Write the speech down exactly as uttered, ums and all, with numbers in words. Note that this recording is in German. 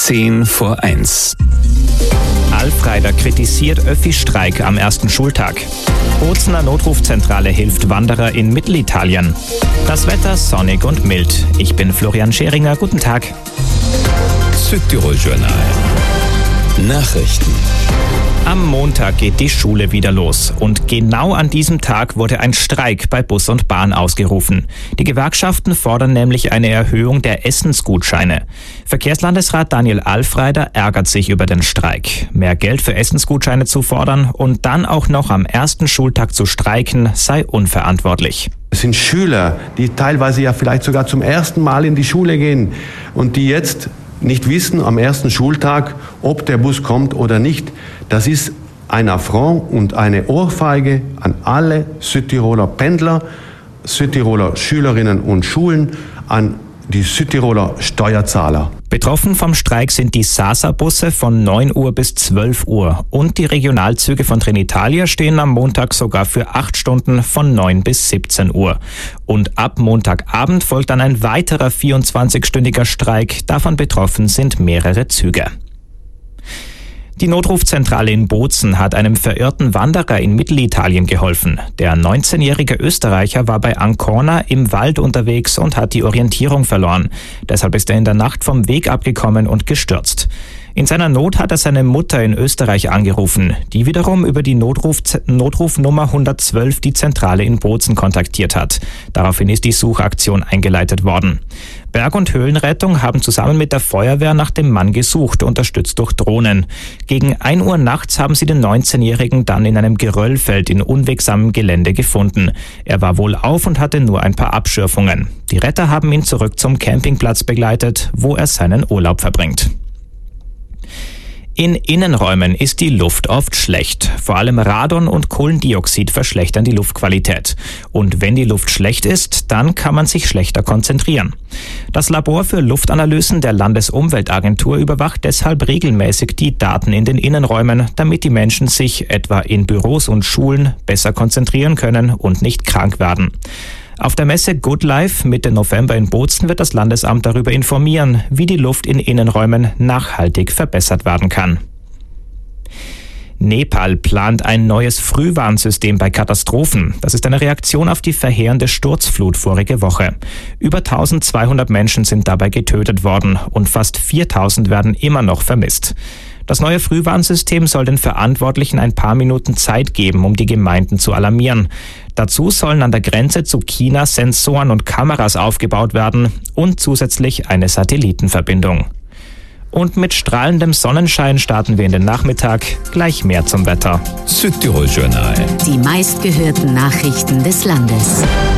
Zehn vor eins. Alfreider kritisiert Öffi-Streik am ersten Schultag. Bozener Notrufzentrale hilft Wanderer in Mittelitalien. Das Wetter sonnig und mild. Ich bin Florian Scheringer. Guten Tag. Südtirol-Journal. Nachrichten. Am Montag geht die Schule wieder los und genau an diesem Tag wurde ein Streik bei Bus und Bahn ausgerufen. Die Gewerkschaften fordern nämlich eine Erhöhung der Essensgutscheine. Verkehrslandesrat Daniel Alfreider ärgert sich über den Streik. Mehr Geld für Essensgutscheine zu fordern und dann auch noch am ersten Schultag zu streiken, sei unverantwortlich. Es sind Schüler, die teilweise ja vielleicht sogar zum ersten Mal in die Schule gehen und die jetzt nicht wissen am ersten Schultag, ob der Bus kommt oder nicht. Das ist ein Affront und eine Ohrfeige an alle Südtiroler Pendler, Südtiroler Schülerinnen und Schulen, an die Südtiroler Steuerzahler. Betroffen vom Streik sind die Sasa-Busse von neun Uhr bis zwölf Uhr und die Regionalzüge von Trenitalia stehen am Montag sogar für acht Stunden von neun bis siebzehn Uhr. Und ab Montagabend folgt dann ein weiterer vierundzwanzigstündiger Streik. Davon betroffen sind mehrere Züge. Die Notrufzentrale in Bozen hat einem verirrten Wanderer in Mittelitalien geholfen. Der neunzehnjährige Österreicher war bei Ancona im Wald unterwegs und hat die Orientierung verloren. Deshalb ist er in der Nacht vom Weg abgekommen und gestürzt. In seiner Not hat er seine Mutter in Österreich angerufen, die wiederum über die Notruf, Notrufnummer hundertzwölf die Zentrale in Bozen kontaktiert hat. Daraufhin ist die Suchaktion eingeleitet worden. Berg- und Höhlenrettung haben zusammen mit der Feuerwehr nach dem Mann gesucht, unterstützt durch Drohnen. Gegen ein Uhr nachts haben sie den neunzehnjährigen dann in einem Geröllfeld in unwegsamem Gelände gefunden. Er war wohlauf und hatte nur ein paar Abschürfungen. Die Retter haben ihn zurück zum Campingplatz begleitet, wo er seinen Urlaub verbringt. In Innenräumen ist die Luft oft schlecht. Vor allem Radon und Kohlendioxid verschlechtern die Luftqualität. Und wenn die Luft schlecht ist, dann kann man sich schlechter konzentrieren. Das Labor für Luftanalysen der Landesumweltagentur überwacht deshalb regelmäßig die Daten in den Innenräumen, damit die Menschen sich etwa in Büros und Schulen besser konzentrieren können und nicht krank werden. Auf der Messe Good Life Mitte November in Bozen wird das Landesamt darüber informieren, wie die Luft in Innenräumen nachhaltig verbessert werden kann. Nepal plant ein neues Frühwarnsystem bei Katastrophen. Das ist eine Reaktion auf die verheerende Sturzflut vorige Woche. Über eintausendzweihundert Menschen sind dabei getötet worden und fast viertausend werden immer noch vermisst. Das neue Frühwarnsystem soll den Verantwortlichen ein paar Minuten Zeit geben, um die Gemeinden zu alarmieren. Dazu sollen an der Grenze zu China Sensoren und Kameras aufgebaut werden und zusätzlich eine Satellitenverbindung. Und mit strahlendem Sonnenschein starten wir in den Nachmittag. Gleich mehr zum Wetter. Südtirol-Journal. Die meistgehörten Nachrichten des Landes.